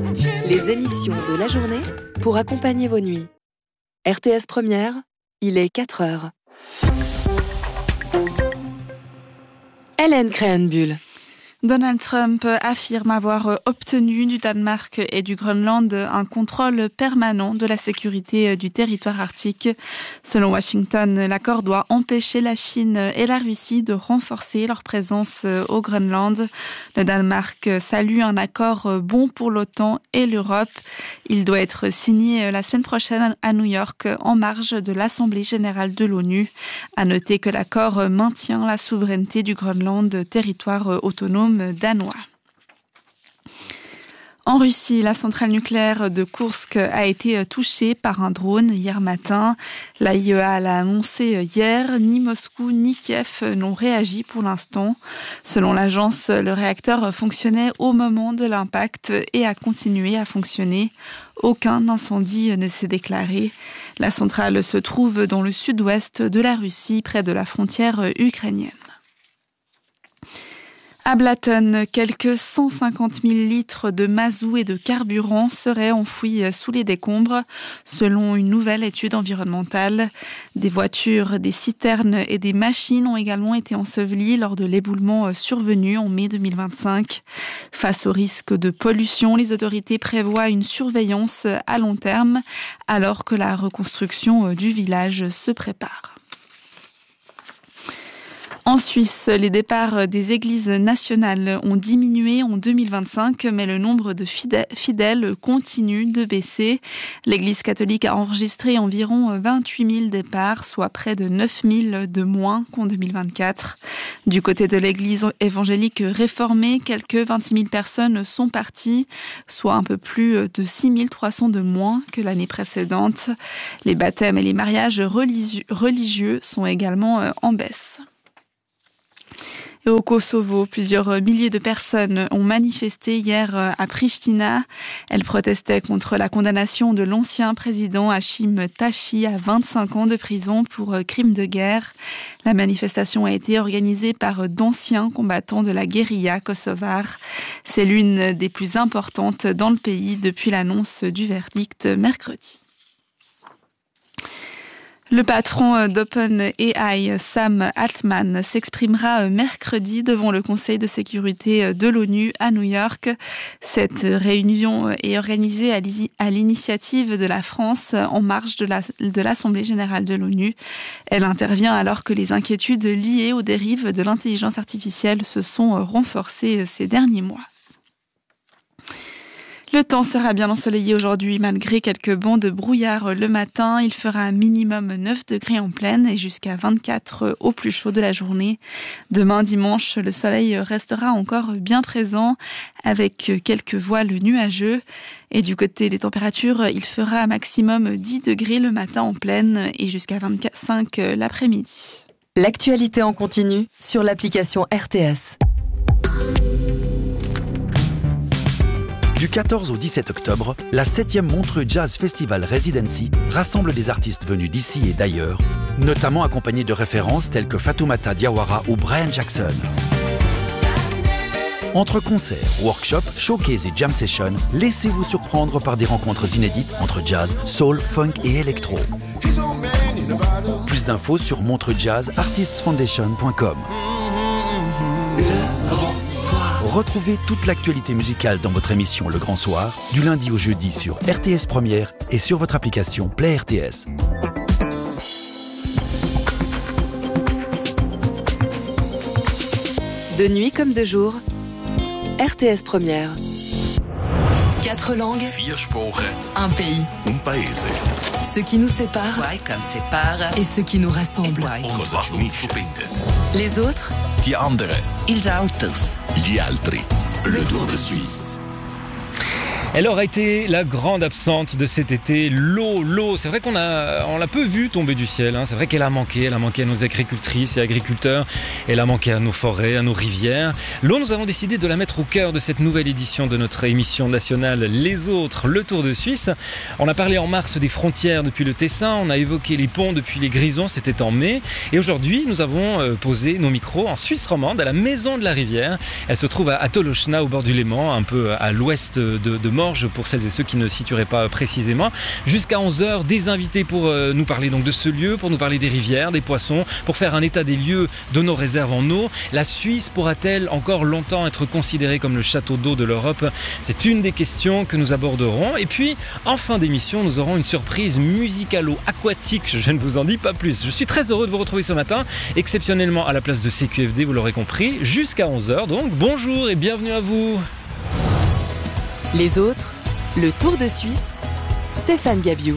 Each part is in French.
Les émissions de la journée pour accompagner vos nuits. RTS Première, il est 4h. Hélène Krähenbühl. Donald Trump affirme avoir obtenu du Danemark et du Groenland un contrôle permanent de la sécurité du territoire arctique. Selon Washington, l'accord doit empêcher la Chine et la Russie de renforcer leur présence au Groenland. Le Danemark salue un accord bon pour l'OTAN et l'Europe. Il doit être signé la semaine prochaine à New York en marge de l'Assemblée générale de l'ONU. À noter que l'accord maintient la souveraineté du Groenland, territoire autonome danois. En Russie, la centrale nucléaire de Koursk a été touchée par un drone hier matin. L'AIEA l'a annoncé hier. Ni Moscou ni Kiev n'ont réagi pour l'instant. Selon l'agence, le réacteur fonctionnait au moment de l'impact et a continué à fonctionner. Aucun incendie ne s'est déclaré. La centrale se trouve dans le sud-ouest de la Russie, près de la frontière ukrainienne. À Blatten, quelques 150 000 litres de mazout et de carburant seraient enfouis sous les décombres, selon une nouvelle étude environnementale. Des voitures, des citernes et des machines ont également été ensevelies lors de l'éboulement survenu en mai 2025. Face au risque de pollution, les autorités prévoient une surveillance à long terme, alors que la reconstruction du village se prépare. En Suisse, les départs des églises nationales ont diminué en 2025, mais le nombre de fidèles continue de baisser. L'Église catholique a enregistré environ 28 000 départs, soit près de 9 000 de moins qu'en 2024. Du côté de l'Église évangélique réformée, quelques 26 000 personnes sont parties, soit un peu plus de 6 300 de moins que l'année précédente. Les baptêmes et les mariages religieux sont également en baisse. Et au Kosovo, plusieurs milliers de personnes ont manifesté hier à Pristina. Elles protestaient contre la condamnation de l'ancien président Hashim Thaçi à 25 ans de prison pour crimes de guerre. La manifestation a été organisée par d'anciens combattants de la guérilla kosovare. C'est l'une des plus importantes dans le pays depuis l'annonce du verdict mercredi. Le patron d'OpenAI, Sam Altman, s'exprimera mercredi devant le Conseil de sécurité de l'ONU à New York. Cette réunion est organisée à l'initiative de la France en marge de l'Assemblée générale de l'ONU. Elle intervient alors que les inquiétudes liées aux dérives de l'intelligence artificielle se sont renforcées ces derniers mois. Le temps sera bien ensoleillé aujourd'hui malgré quelques bancs de brouillard le matin. Il fera un minimum 9 degrés en plaine et jusqu'à 24 au plus chaud de la journée. Demain dimanche, le soleil restera encore bien présent avec quelques voiles nuageux. Et du côté des températures, il fera un maximum 10 degrés le matin en plaine et jusqu'à 25 l'après-midi. L'actualité en continu sur l'application RTS. Du 14 au 17 octobre, la 7e Montreux Jazz Festival Residency rassemble des artistes venus d'ici et d'ailleurs, notamment accompagnés de références telles que Fatoumata Diawara ou Brian Jackson. Entre concerts, workshops, showcases et jam sessions, laissez-vous surprendre par des rencontres inédites entre jazz, soul, funk et électro. Plus d'infos sur montreuxjazzartistsfoundation.com. Retrouvez toute l'actualité musicale dans votre émission Le Grand Soir, du lundi au jeudi sur RTS Première et sur votre application Play RTS. De nuit comme de jour, RTS Première. 4 langues, 4 Sprachen, un pays. un Paese. Ce qui nous sépare et ce qui nous rassemble. Und was uns verbindet. Les autres, Die anderen. Ils autos. Gli altri. Le Tour de Suisse. Elle aura été la grande absente de cet été, l'eau. C'est vrai qu'on l'a peu vue tomber du ciel, hein. C'est vrai qu'elle a manqué à nos agricultrices et agriculteurs, elle a manqué à nos forêts, à nos rivières. L'eau, nous avons décidé de la mettre au cœur de cette nouvelle édition de notre émission nationale Les Autres, le Tour de Suisse. On a parlé en mars des frontières depuis le Tessin, on a évoqué les ponts depuis les Grisons, c'était en mai. Et aujourd'hui, nous avons posé nos micros en Suisse romande, à la Maison de la Rivière. Elle se trouve à Tolochna, au bord du Léman, un peu à l'ouest de Morges, pour celles et ceux qui ne situeraient pas précisément. Jusqu'à 11h, des invités pour nous parler donc de ce lieu, pour nous parler des rivières, des poissons, pour faire un état des lieux de nos réserves en eau. La Suisse pourra-t-elle encore longtemps être considérée comme le château d'eau de l'Europe? C'est une des questions que nous aborderons. Et puis, en fin d'émission, nous aurons une surprise musicalo-aquatique. Je ne vous en dis pas plus. Je suis très heureux de vous retrouver ce matin, exceptionnellement à la place de CQFD, vous l'aurez compris, jusqu'à 11h. Donc, bonjour et bienvenue à vous. Les autres, le Tour de Suisse, Stéphane Gabiou.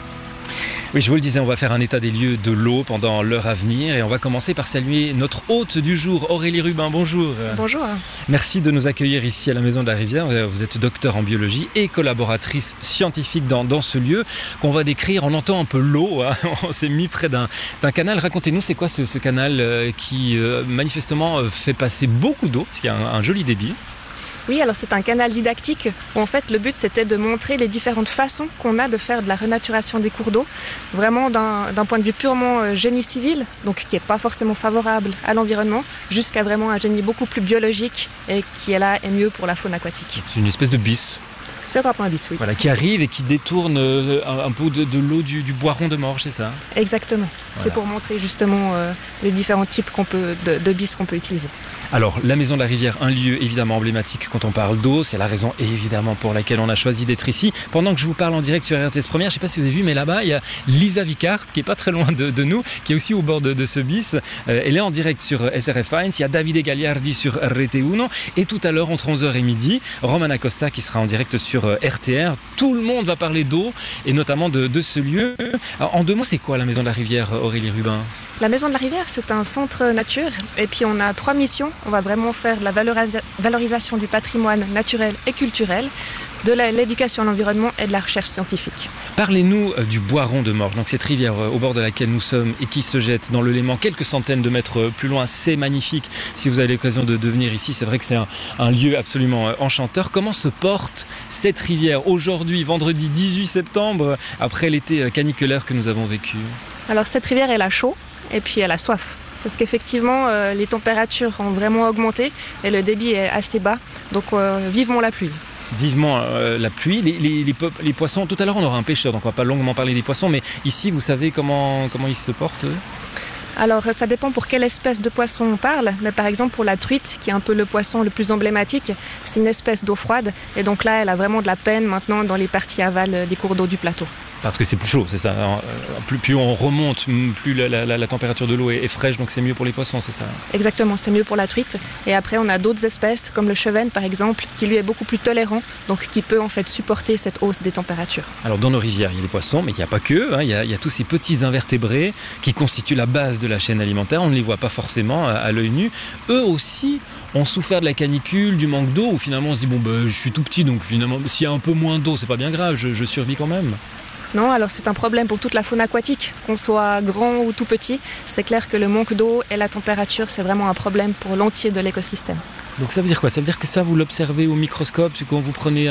Oui, je vous le disais, on va faire un état des lieux de l'eau pendant l'heure à venir et on va commencer par saluer notre hôte du jour, Aurélie Rubin. Bonjour. Bonjour. Merci de nous accueillir ici à la Maison de la Rivière. Vous êtes docteur en biologie et collaboratrice scientifique dans ce lieu qu'on va décrire. On entend un peu l'eau, hein. On s'est mis près d'un canal. Racontez-nous, c'est quoi ce canal qui manifestement fait passer beaucoup d'eau, parce qu'il y a un joli débit. Oui, alors c'est un canal didactique où en fait le but c'était de montrer les différentes façons qu'on a de faire de la renaturation des cours d'eau, vraiment d'un point de vue purement génie civil, donc qui n'est pas forcément favorable à l'environnement, jusqu'à vraiment un génie beaucoup plus biologique et qui est là et mieux pour la faune aquatique. C'est une espèce de bis. C'est un bis, oui. Voilà, qui arrive et qui détourne un peu de l'eau du Boiron de Morges, c'est ça? Exactement. Voilà. C'est pour montrer justement les différents types de bis qu'on peut utiliser. Alors, la Maison de la Rivière, un lieu évidemment emblématique quand on parle d'eau. C'est la raison évidemment pour laquelle on a choisi d'être ici. Pendant que je vous parle en direct sur RTS Première, je ne sais pas si vous avez vu, mais là-bas, il y a Lisa Vicart, qui est pas très loin de nous, qui est aussi au bord de ce bis. Elle est en direct sur SRF 1. Il y a Davide Gagliardi sur RT Uno. Et tout à l'heure, entre 11h et midi, Roman Acosta qui sera en direct sur RTR. Tout le monde va parler d'eau et notamment de ce lieu. Alors, en deux mots, c'est quoi la Maison de la Rivière, Aurélie Rubin? La Maison de la Rivière, c'est un centre nature et puis on a 3 missions. On va vraiment faire de la valorisation du patrimoine naturel et culturel, de l'éducation à l'environnement et de la recherche scientifique. Parlez-nous du Boiron de Morges, donc cette rivière au bord de laquelle nous sommes et qui se jette dans le Léman quelques centaines de mètres plus loin. C'est magnifique. Si vous avez l'occasion de venir ici, c'est vrai que c'est un lieu absolument enchanteur. Comment se porte cette rivière aujourd'hui, vendredi 18 septembre, après l'été caniculaire que nous avons vécu? Alors cette rivière, elle a chaud et puis elle a soif. Parce qu'effectivement, les températures ont vraiment augmenté et le débit est assez bas. Donc vivement la pluie. Vivement la pluie. Les poissons, tout à l'heure on aura un pêcheur, donc on va pas longuement parler des poissons, mais ici vous savez comment ils se portent? Alors ça dépend pour quelle espèce de poisson on parle, mais par exemple pour la truite, qui est un peu le poisson le plus emblématique, c'est une espèce d'eau froide, et donc là elle a vraiment de la peine maintenant dans les parties aval des cours d'eau du plateau. Parce que c'est plus chaud, c'est ça. Plus on remonte, plus la température de l'eau est fraîche, donc c'est mieux pour les poissons, c'est ça? Exactement, c'est mieux pour la truite. Et après, on a d'autres espèces, comme le chevenne par exemple, qui lui est beaucoup plus tolérant, donc qui peut en fait supporter cette hausse des températures. Alors dans nos rivières, il y a des poissons, mais il n'y a pas que. Il y a tous ces petits invertébrés qui constituent la base de la chaîne alimentaire. On ne les voit pas forcément à l'œil nu. Eux aussi ont souffert de la canicule, du manque d'eau, où finalement on se dit je suis tout petit, donc finalement s'il y a un peu moins d'eau, c'est pas bien grave, je survis quand même. Non, alors c'est un problème pour toute la faune aquatique, qu'on soit grand ou tout petit. C'est clair que le manque d'eau et la température, c'est vraiment un problème pour l'entier de l'écosystème. Donc ça veut dire quoi? Ça veut dire que ça, vous l'observez au microscope, quand vous prenez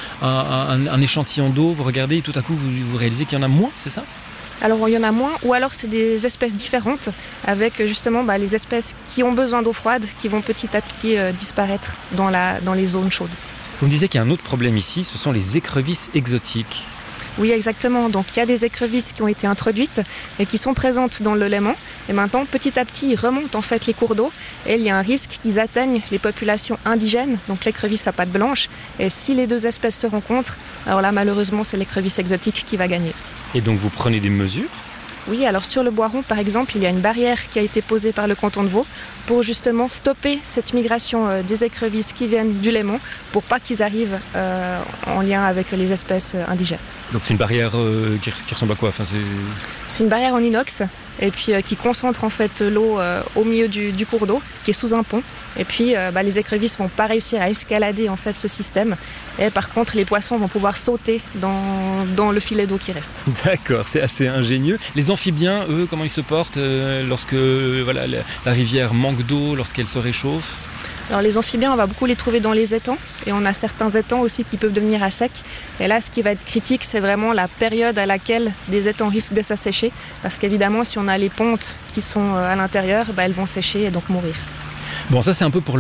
un échantillon d'eau, vous regardez et tout à coup vous réalisez qu'il y en a moins, c'est ça? Alors il y en a moins, ou alors c'est des espèces différentes, avec justement les espèces qui ont besoin d'eau froide, qui vont petit à petit disparaître dans les zones chaudes. Vous me disiez qu'il y a un autre problème ici, ce sont les écrevisses exotiques. Oui, exactement. Donc il y a des écrevisses qui ont été introduites et qui sont présentes dans le Léman. Et maintenant, petit à petit, ils remontent en fait les cours d'eau. Et il y a un risque qu'ils atteignent les populations indigènes, donc l'écrevisse à pattes blanches. Et si les deux espèces se rencontrent, alors là, malheureusement, c'est l'écrevisse exotique qui va gagner. Et donc vous prenez des mesures? Oui, alors sur le Boiron, par exemple, il y a une barrière qui a été posée par le canton de Vaud pour justement stopper cette migration des écrevisses qui viennent du Léman pour pas qu'ils arrivent en lien avec les espèces indigènes. Donc c'est une barrière qui ressemble à quoi? C'est une barrière en inox et puis qui concentre en fait l'eau au milieu du cours d'eau qui est sous un pont. Et puis les écrevisses vont pas réussir à escalader en fait ce système. Et par contre, les poissons vont pouvoir sauter dans le filet d'eau qui reste. D'accord, c'est assez ingénieux. Les amphibiens, eux, comment ils se portent lorsque la rivière manque d'eau, lorsqu'elle se réchauffe? Alors les amphibiens, on va beaucoup les trouver dans les étangs et on a certains étangs aussi qui peuvent devenir à sec. Et là, ce qui va être critique, c'est vraiment la période à laquelle des étangs risquent de s'assécher parce qu'évidemment, si on a les pontes qui sont à l'intérieur, elles vont sécher et donc mourir. Bon, ça c'est un peu pour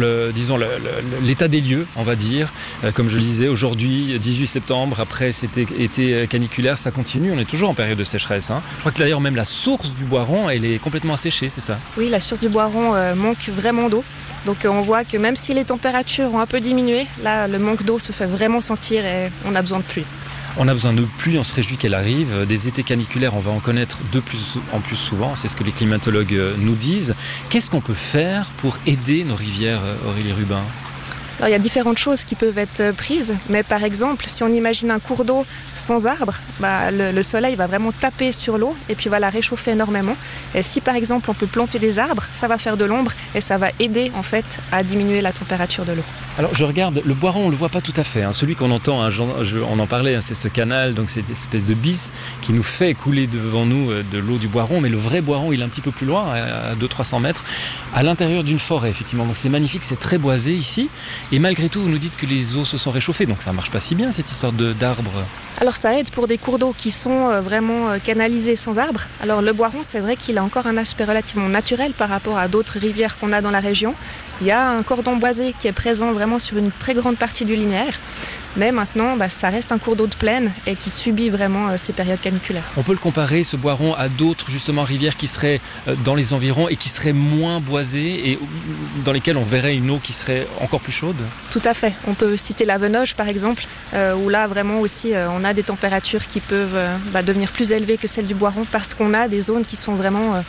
l'état des lieux, on va dire. Comme je le disais, aujourd'hui, 18 septembre, après cet été caniculaire, ça continue. On est toujours en période de sécheresse. Je crois que d'ailleurs même la source du Boiron, elle est complètement asséchée, c'est ça? Oui, la source du Boiron manque vraiment d'eau. Donc on voit que même si les températures ont un peu diminué, là le manque d'eau se fait vraiment sentir et on a besoin de pluie. On a besoin de pluie, on se réjouit qu'elle arrive. Des étés caniculaires, on va en connaître de plus en plus souvent, c'est ce que les climatologues nous disent. Qu'est-ce qu'on peut faire pour aider nos rivières, Aurélie Rubin ? Alors, il y a différentes choses qui peuvent être prises, mais par exemple, si on imagine un cours d'eau sans arbres, le soleil va vraiment taper sur l'eau et puis va la réchauffer énormément. Et si par exemple on peut planter des arbres, ça va faire de l'ombre et ça va aider en fait à diminuer la température de l'eau. Alors je regarde, le Boiron on le voit pas tout à fait, celui qu'on entend, on en parlait, c'est ce canal, donc cette espèce de bisse qui nous fait couler devant nous de l'eau du Boiron, mais le vrai Boiron il est un petit peu plus loin, à 200-300 mètres, à l'intérieur d'une forêt effectivement, donc c'est magnifique, c'est très boisé ici. Et malgré tout, vous nous dites que les eaux se sont réchauffées, donc ça marche pas si bien cette histoire d'arbres. Alors ça aide pour des cours d'eau qui sont vraiment canalisés sans arbres. Alors le Boiron, c'est vrai qu'il a encore un aspect relativement naturel par rapport à d'autres rivières qu'on a dans la région. Il y a un cordon boisé qui est présent vraiment sur une très grande partie du linéaire. Mais maintenant, ça reste un cours d'eau de plaine et qui subit vraiment ces périodes caniculaires. On peut le comparer, ce Boiron, à d'autres justement rivières qui seraient dans les environs et qui seraient moins boisées et dans lesquelles on verrait une eau qui serait encore plus chaude? Tout à fait. On peut citer la Venoge par exemple, où là vraiment aussi on a des températures qui peuvent devenir plus élevées que celles du Boiron parce qu'on a des zones qui sont vraiment...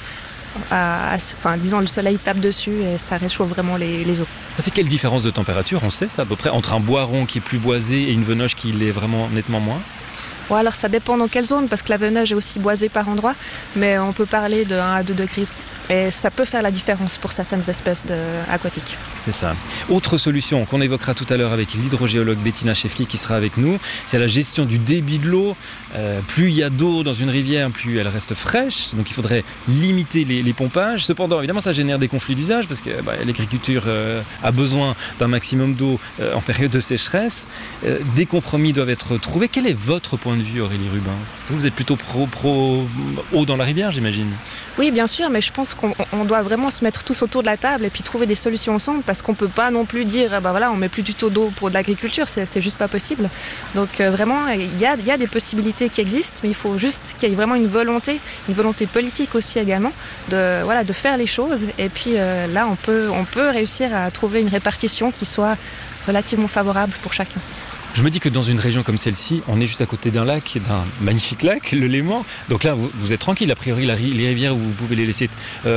disons le soleil tape dessus et ça réchauffe vraiment les eaux. Ça fait quelle différence de température, on sait ça à peu près, entre un Boiron qui est plus boisé et une Venoge qui l'est vraiment nettement moins? Ouais, alors ça dépend dans quelle zone parce que la Venoge est aussi boisée par endroits, mais on peut parler de 1 à 2 degrés. Et ça peut faire la différence pour certaines espèces aquatiques. C'est ça. Autre solution qu'on évoquera tout à l'heure avec l'hydrogéologue Bettina Scheffli qui sera avec nous, c'est la gestion du débit de l'eau. Plus il y a d'eau dans une rivière, plus elle reste fraîche. Donc il faudrait limiter les pompages. Cependant, évidemment, ça génère des conflits d'usage parce que l'agriculture a besoin d'un maximum d'eau en période de sécheresse. Des compromis doivent être trouvés. Quel est votre point de vue, Aurélie Rubin? Vous êtes plutôt pro eau dans la rivière, j'imagine? Oui, bien sûr, mais je pense qu'on doit vraiment se mettre tous autour de la table et puis trouver des solutions ensemble parce qu'on ne peut pas non plus dire on met plus du tout d'eau pour de l'agriculture, c'est juste pas possible. Donc vraiment, il y a des possibilités qui existent, mais il faut juste qu'il y ait vraiment une volonté politique aussi également de faire les choses et puis là on peut réussir à trouver une répartition qui soit relativement favorable pour chacun. Je me dis que dans une région comme celle-ci, on est juste à côté d'un lac, d'un magnifique lac, le Léman. Donc là, vous êtes tranquille. A priori, les rivières, vous pouvez les laisser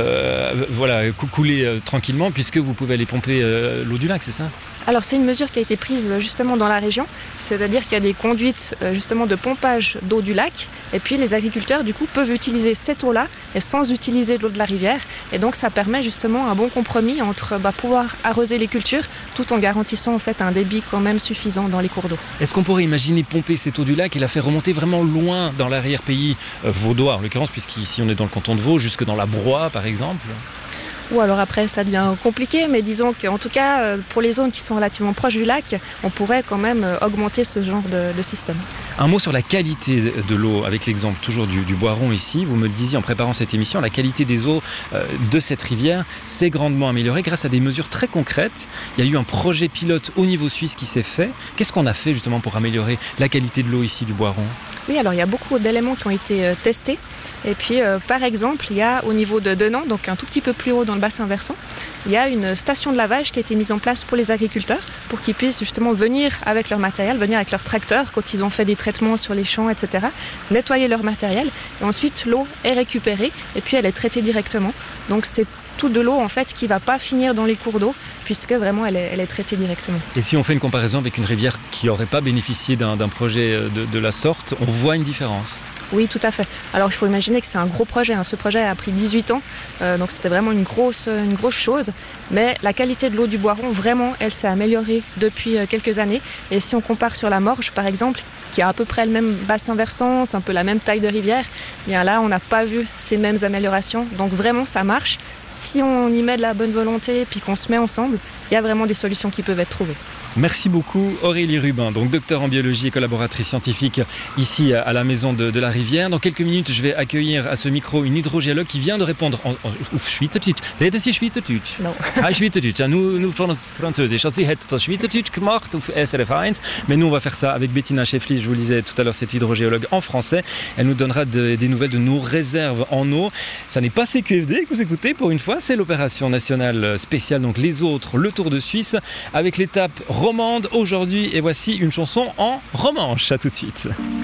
couler tranquillement puisque vous pouvez aller pomper l'eau du lac, c'est ça? Alors c'est une mesure qui a été prise justement dans la région, c'est-à-dire qu'il y a des conduites justement de pompage d'eau du lac et puis les agriculteurs du coup peuvent utiliser cette eau-là et sans utiliser l'eau de la rivière et donc ça permet justement un bon compromis entre pouvoir arroser les cultures tout en garantissant en fait un débit quand même suffisant dans les cours d'eau. Est-ce qu'on pourrait imaginer pomper cette eau du lac et la faire remonter vraiment loin dans l'arrière-pays vaudois en l'occurrence puisqu'ici on est dans le canton de Vaud, jusque dans la Broye par exemple? Ou alors après ça devient compliqué, mais disons qu'en tout cas pour les zones qui sont relativement proches du lac, on pourrait quand même augmenter ce genre de système. Un mot sur la qualité de l'eau, avec l'exemple toujours du Boiron ici. Vous me le disiez en préparant cette émission, la qualité des eaux de cette rivière s'est grandement améliorée grâce à des mesures très concrètes. Il y a eu un projet pilote au niveau suisse qui s'est fait. Qu'est-ce qu'on a fait justement pour améliorer la qualité de l'eau ici du Boiron? Oui, alors il y a beaucoup d'éléments qui ont été testés. Et puis, par exemple, il y a au niveau de Denan, donc un tout petit peu plus haut dans le bassin versant, il y a une station de lavage qui a été mise en place pour les agriculteurs, pour qu'ils puissent justement venir avec leur matériel, venir avec leur tracteur quand ils ont fait des traitements sur les champs, etc., nettoyer leur matériel. Et ensuite, l'eau est récupérée et puis elle est traitée directement. Donc c'est tout de l'eau en fait qui ne va pas finir dans les cours d'eau puisque vraiment elle est traitée directement. Et si on fait une comparaison avec une rivière qui n'aurait pas bénéficié d'un projet de la sorte, on voit une différence? Oui, tout à fait. Alors il faut imaginer que c'est un gros projet. Ce projet a pris 18 ans, donc c'était vraiment une grosse chose. Mais la qualité de l'eau du Boiron, vraiment, elle s'est améliorée depuis quelques années. Et si on compare sur la Morge, par exemple, qui a à peu près le même bassin versant, c'est un peu la même taille de rivière, bien là, on n'a pas vu ces mêmes améliorations. Donc vraiment, ça marche. Si on y met de la bonne volonté et puis qu'on se met ensemble, il y a vraiment des solutions qui peuvent être trouvées. Merci beaucoup Aurélie Rubin, donc docteur en biologie et collaboratrice scientifique ici à la maison de la Rivière. Dans quelques minutes, je vais accueillir à ce micro une hydrogéologue qui vient de répondre en Schweizerdeutsch. Reden Sie Schweizerdeutsch? Non. Schweizerdeutsch. Nous Französisch. Sie hat das Schweizerdeutsch gemacht auf SRF 1, mais nous on va faire ça avec Bettina Schäffli. Je vous le disais tout à l'heure, cette hydrogéologue en français. Elle nous donnera des nouvelles de nos réserves en eau. Ça n'est pas CQFD que vous écoutez pour une fois, c'est l'opération nationale spéciale, donc les autres, le Tour de Suisse, avec l'étape romande aujourd'hui. Et voici une chanson en romanche. À tout de suite.